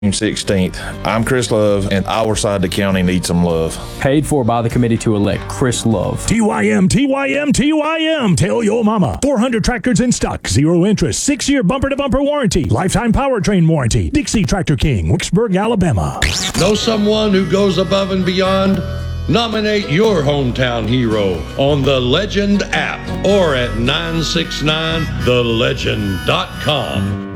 16th. I'm Chris Love, and our side of the county needs some love. Paid for by the committee to elect Chris Love. TYM, TYM, TYM. Tell your mama. 400 tractors in stock. 0 interest. 6-year bumper-to-bumper warranty. Lifetime powertrain warranty. Dixie Tractor King, Wicksburg, Alabama. Know someone who goes above and beyond? Nominate your hometown hero on the Legend app or at 969thelegend.com.